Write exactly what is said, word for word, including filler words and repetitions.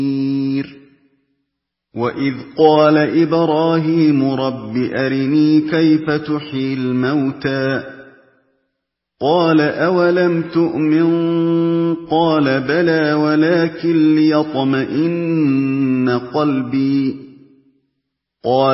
وَإِذْ قَالَ إِبْرَاهِيمُ رَبِّ أَرِنِي كَيْفَ تُحْيِي الْمَوْتَىٰ قَالَ أَوَلَمْ تُؤْمِن قَالَ بَلَىٰ وَلَٰكِن لِّيَطْمَئِنَّ قَلْبِي قَالَ